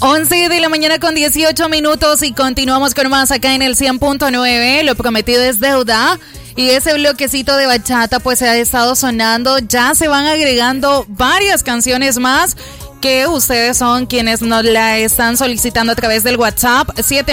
11 de la mañana con 18 minutos y continuamos con más acá en el 100.9. Lo prometido es deuda. Y ese bloquecito de bachata pues se ha estado sonando. Ya se van agregando varias canciones más que ustedes son quienes nos la están solicitando a través del WhatsApp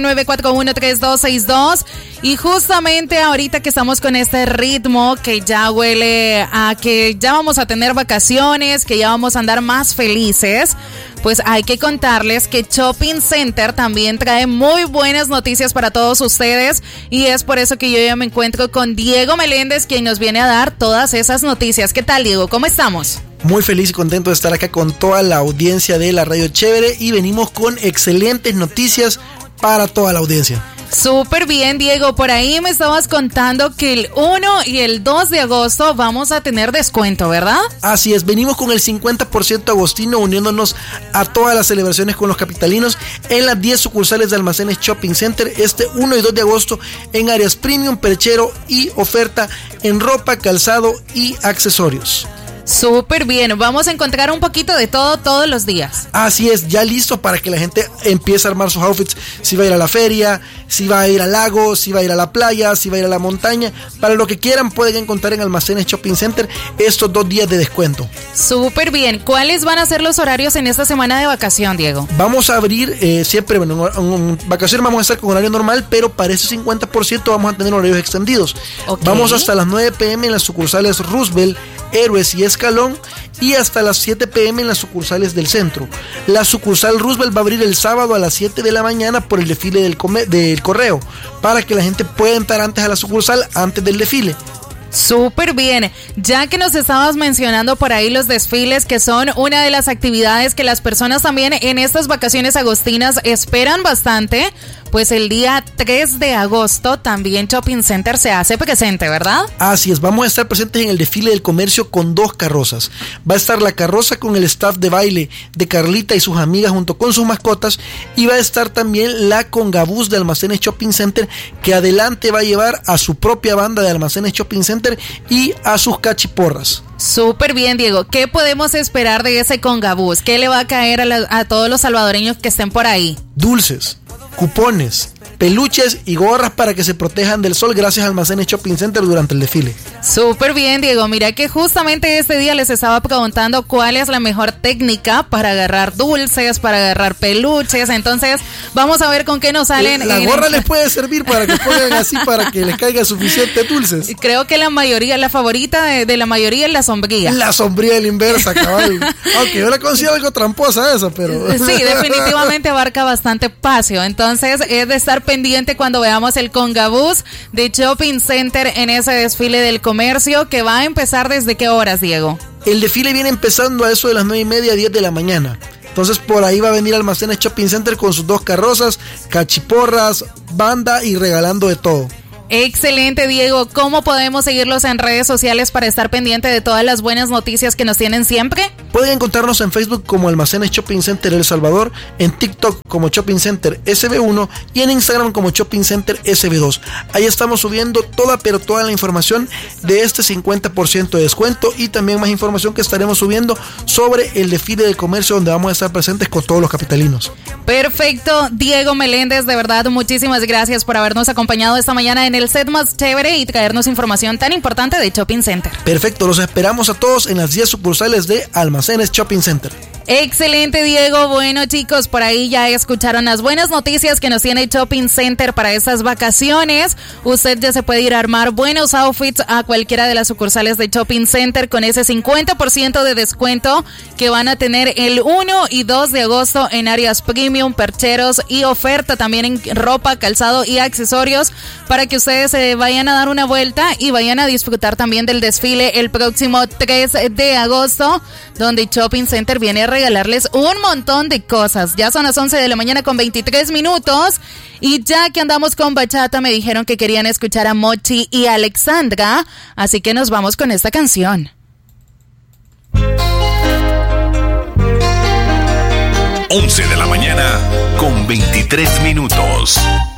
79413262. Y justamente ahorita que estamos con este ritmo que ya huele a que ya vamos a tener vacaciones, que ya vamos a andar más felices, pues hay que contarles que Shopping Center también trae muy buenas noticias para todos ustedes, y es por eso que yo ya me encuentro con Diego Meléndez, quien nos viene a dar todas esas noticias. ¿Qué tal, Diego? ¿Cómo estamos? Muy feliz y contento de estar acá con toda la audiencia de la Radio Chévere, y venimos con excelentes noticias para toda la audiencia. Súper bien, Diego. Por ahí me estabas contando que el 1 y el 2 de agosto vamos a tener descuento, ¿verdad? Así es, venimos con el 50% agostino, uniéndonos a todas las celebraciones con los capitalinos en las 10 sucursales de Almacenes Shopping Center este 1 y 2 de agosto en áreas premium, perchero y oferta en ropa, calzado y accesorios. Súper bien, vamos a encontrar un poquito de todo todos los días. Así es, ya listo para que la gente empiece a armar sus outfits, si va a ir a la feria, si va a ir al lago, si va a ir a la playa, si va a ir a la montaña. Para lo que quieran pueden encontrar en Almacenes Shopping Center estos 2 días de descuento. Súper bien, ¿cuáles van a ser los horarios en esta semana de vacación, Diego? Vamos a abrir siempre, bueno, en vacaciones vamos a estar con horario normal, pero para ese 50% vamos a tener horarios extendidos. Okay. Vamos hasta las 9 p.m. en las sucursales Roosevelt, Héroes y Escalón, y hasta las 7 p.m. en las sucursales del centro. La sucursal Roosevelt va a abrir el sábado a las 7 de la mañana por el desfile del correo, para que la gente pueda entrar antes a la sucursal, antes del desfile. Súper bien, ya que nos estabas mencionando por ahí los desfiles, que son una de las actividades que las personas también en estas vacaciones agostinas esperan bastante, pues el día 3 de agosto también Shopping Center se hace presente, ¿verdad? Así es, vamos a estar presentes en el desfile del comercio con 2 carrozas. Va a estar la carroza con el staff de baile de Carlita y sus amigas junto con sus mascotas, y va a estar también la congabús de Almacenes Shopping Center, que adelante va a llevar a su propia banda de Almacenes Shopping Center y a sus cachiporras. Súper bien, Diego. ¿Qué podemos esperar de ese congabús? ¿Qué le va a caer a todos los salvadoreños que estén por ahí? Dulces, cupones, peluches y gorras para que se protejan del sol gracias a Almacenes Shopping Center durante el desfile. Súper bien, Diego. Mira que justamente este día les estaba preguntando cuál es la mejor técnica para agarrar dulces, para agarrar peluches. Entonces, vamos a ver con qué nos salen. La gorra les puede servir para que pongan así, para que les caiga suficientes dulces. Creo que la favorita de la mayoría es la sombría. La sombría de la inversa, cabal. Aunque yo la considero algo tramposa esa, pero... Sí, definitivamente abarca bastante espacio. Entonces, es de estar pendiente cuando veamos el congabús de Shopping Center en ese desfile del comercio, que va a empezar ¿desde qué horas, Diego? El desfile viene empezando a eso de las 9:30 a 10 de la mañana. Entonces por ahí va a venir Almacenes Shopping Center con sus 2 carrozas, cachiporras, banda y regalando de todo. Excelente, Diego. ¿Cómo podemos seguirlos en redes sociales para estar pendiente de todas las buenas noticias que nos tienen siempre? Pueden encontrarnos en Facebook como Almacenes Shopping Center El Salvador, en TikTok como Shopping Center SB1 y en Instagram como Shopping Center SB2. Ahí estamos subiendo toda la información de este 50% de descuento, y también más información que estaremos subiendo sobre el desfile de comercio, donde vamos a estar presentes con todos los capitalinos. Perfecto, Diego Meléndez, de verdad muchísimas gracias por habernos acompañado esta mañana en el set más chévere y traernos información tan importante de Shopping Center. Perfecto, los esperamos a todos en las 10 sucursales de Almacenes Shopping Center. Excelente, Diego. Bueno, chicos, por ahí ya escucharon las buenas noticias que nos tiene Shopping Center para estas vacaciones. Usted ya se puede ir a armar buenos outfits a cualquiera de las sucursales de Shopping Center con ese 50% de descuento que van a tener el 1 y 2 de agosto en áreas premium, percheros y oferta también en ropa, calzado y accesorios, para que ustedes se vayan a dar una vuelta y vayan a disfrutar también del desfile el próximo 3 de agosto, donde Shopping Center viene a regalarles un montón de cosas. Ya son las 11 de la mañana con 23 minutos, y ya que andamos con bachata me dijeron que querían escuchar a Mochi y Alexandra, así que nos vamos con esta canción. 11 de la mañana con 23 minutos.